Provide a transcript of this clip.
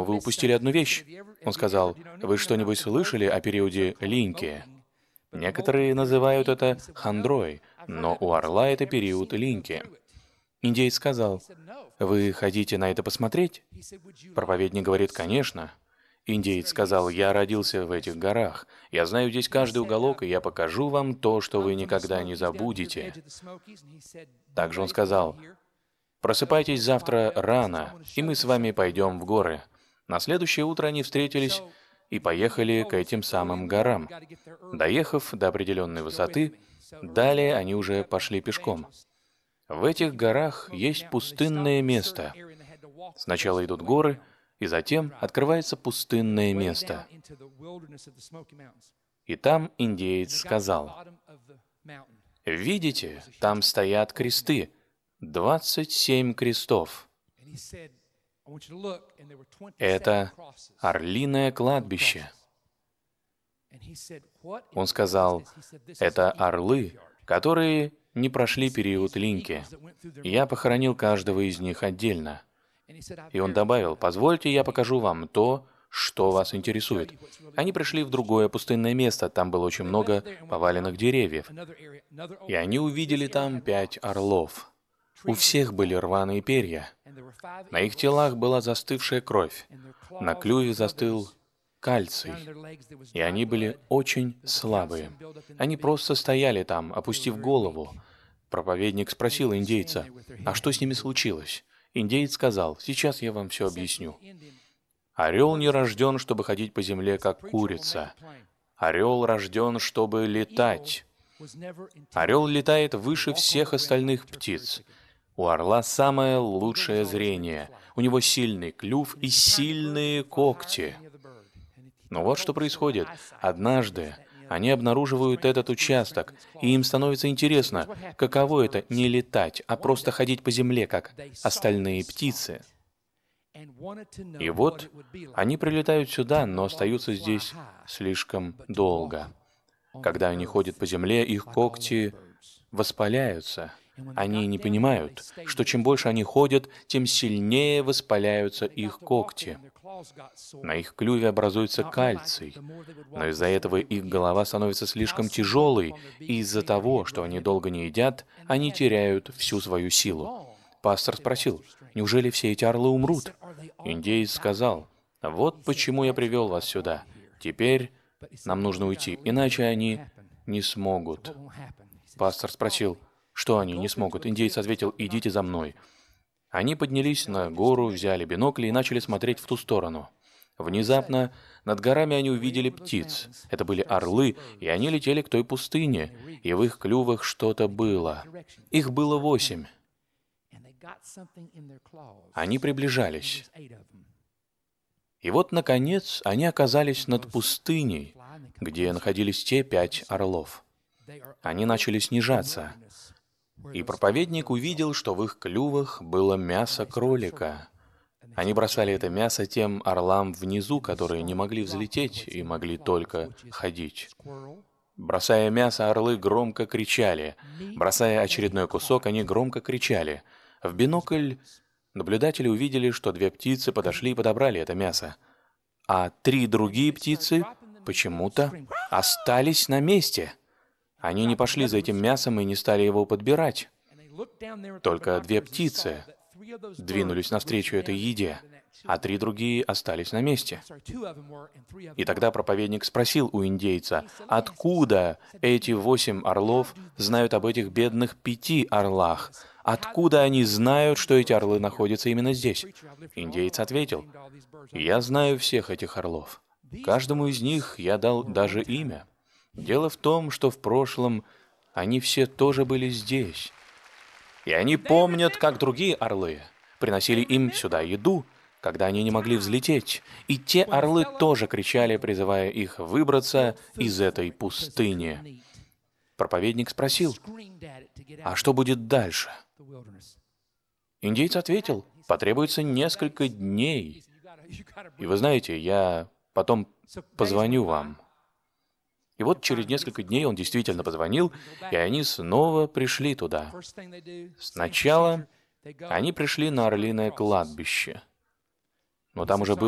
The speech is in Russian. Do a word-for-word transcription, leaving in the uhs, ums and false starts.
вы упустили одну вещь. Он сказал, вы что-нибудь слышали о периоде линьки? Некоторые называют это хандрой, но у орла это период линьки. Индеец сказал, вы хотите на это посмотреть? Проповедник говорит, конечно. Индеец сказал, я родился в этих горах. Я знаю здесь каждый уголок, и я покажу вам то, что вы никогда не забудете. Также он сказал, просыпайтесь завтра рано, и мы с вами пойдем в горы. На следующее утро они встретились и поехали к этим самым горам. Доехав до определенной высоты, далее они уже пошли пешком. В этих горах есть пустынное место. Сначала идут горы, и затем открывается пустынное место. И там индеец сказал, «Видите, там стоят кресты, двадцать семь крестов. Это орлиное кладбище». Он сказал, «Это орлы, которые не прошли период линьки. Я похоронил каждого из них отдельно». И он добавил, «Позвольте, я покажу вам то, что вас интересует». Они пришли в другое пустынное место, там было очень много поваленных деревьев. И они увидели там пять орлов. У всех были рваные перья. На их телах была застывшая кровь. На клюве застыл кальций. И они были очень слабые. Они просто стояли там, опустив голову. Проповедник спросил индейца, «А что с ними случилось?» Индеец сказал, «Сейчас я вам все объясню. Орел не рожден, чтобы ходить по земле, как курица. Орел рожден, чтобы летать. Орел летает выше всех остальных птиц. У орла самое лучшее зрение. У него сильный клюв и сильные когти». Но вот что происходит. Однажды они обнаруживают этот участок, и им становится интересно, каково это не летать, а просто ходить по земле, как остальные птицы. И вот они прилетают сюда, но остаются здесь слишком долго. Когда они ходят по земле, их когти воспаляются. Они не понимают, что чем больше они ходят, тем сильнее воспаляются их когти. На их клюве образуется кальций, но из-за этого их голова становится слишком тяжелой, и из-за того, что они долго не едят, они теряют всю свою силу. Пастор спросил, «Неужели все эти орлы умрут?» Индеец сказал, «Вот почему я привел вас сюда. Теперь нам нужно уйти, иначе они не смогут». Пастор спросил, «Что они не смогут?» Индеец ответил, «Идите за мной». Они поднялись на гору, взяли бинокли и начали смотреть в ту сторону. Внезапно над горами они увидели птиц. Это были орлы, и они летели к той пустыне, и в их клювах что-то было. Их было восемь. Они приближались. И вот, наконец, они оказались над пустыней, где находились те пять орлов. Они начали снижаться. И проповедник увидел, что в их клювах было мясо кролика. Они бросали это мясо тем орлам внизу, которые не могли взлететь и могли только ходить. Бросая мясо, орлы громко кричали. Бросая очередной кусок, они громко кричали. В бинокль наблюдатели увидели, что две птицы подошли и подобрали это мясо. А три другие птицы почему-то остались на месте. Они не пошли за этим мясом и не стали его подбирать. Только две птицы двинулись навстречу этой еде, а три другие остались на месте. И тогда проповедник спросил у индейца, откуда эти восемь орлов знают об этих бедных пяти орлах? Откуда они знают, что эти орлы находятся именно здесь? Индеец ответил, «Я знаю всех этих орлов. Каждому из них я дал даже имя. Дело в том, что в прошлом они все тоже были здесь. И они помнят, как другие орлы приносили им сюда еду, когда они не могли взлететь. И те орлы тоже кричали, призывая их выбраться из этой пустыни». Проповедник спросил, «А что будет дальше?» Индейец ответил, «Потребуется несколько дней. И вы знаете, я потом позвоню вам». И вот через несколько дней он действительно позвонил, и они снова пришли туда. Сначала они пришли на орлиное кладбище, но там уже был